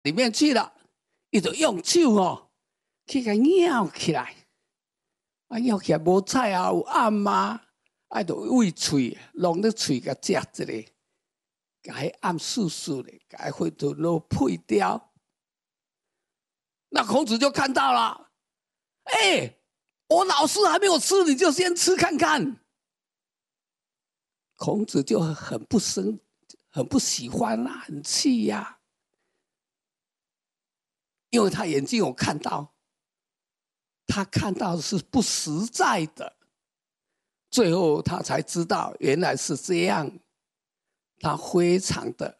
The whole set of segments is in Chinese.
里面去了，伊就用手去甲咬起来，咬起来无菜啊，有暗啊，就喂喙，弄咧喙甲食一个，甲迄暗丝丝的，甲迄血都都配掉。那孔子就看到了，我老师还没有吃，你就先吃看看。孔子就很不喜欢啦，很气呀，因为他眼睛有看到，他看到的是不实在的，最后他才知道原来是这样，他非常的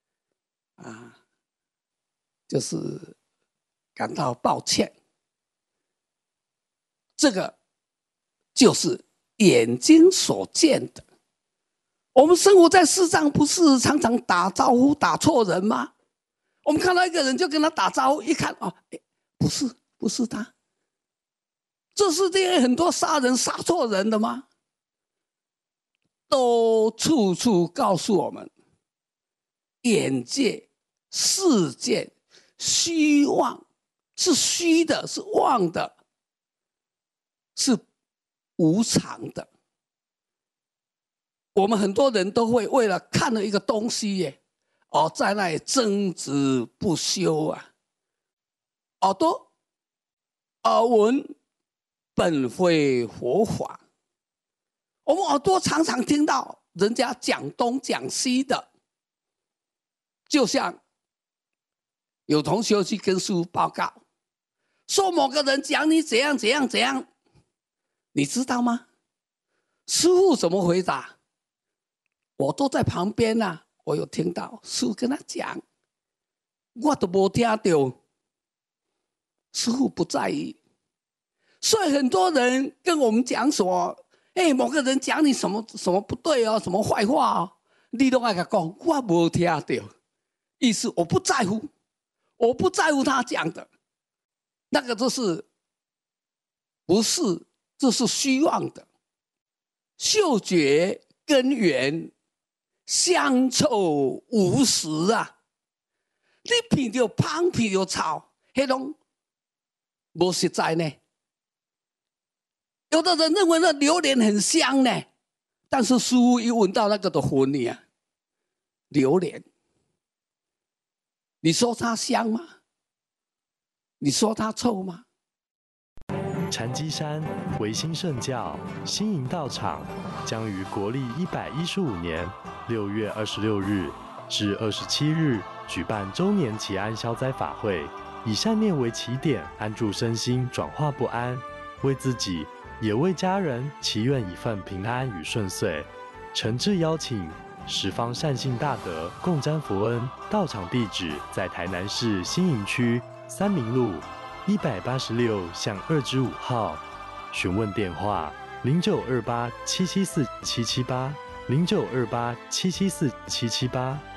就是感到抱歉。这个就是眼睛所见的。我们生活在世上，不是常常打招呼打错人吗？我们看到一个人就跟他打招呼，一看不是他。这世界很多杀人杀错人的吗？都处处告诉我们，眼界、世界、虚妄是虚的，是妄的，是无常的。我们很多人都会为了看了一个东西在那里争执不休啊。耳闻本非佛法，我们耳朵常常听到人家讲东讲西的，就像有同学去跟师父报告，说某个人讲你怎样怎样怎样，你知道吗？师父怎么回答？我都在旁边啊，我有听到师父跟他讲，我都没听到，师父不在意。所以很多人跟我们讲说，某个人讲你什么什么不对什么坏话你都爱他讲，我没听到，意思我不在乎，我不在乎他讲的，那个就是不是，这是虚妄的。嗅觉根源香臭无实啊！你闻到香，闻到臭，那种不实在呢。有的人认为那榴莲很香呢，但是师父一闻到那个都昏你啊！榴莲，你说它香吗？你说它臭吗？ 禅机山维新圣教新营道场将于国历115年6月26日至27日举办周年祈安消灾法会，以善念为起点，安住身心，转化不安，为自己也为家人祈愿一份平安与顺遂。诚挚邀请十方善信大德共沾佛恩。道场地址在台南市新营区三民路186-2-5号，询问电话0928774778，0928774778。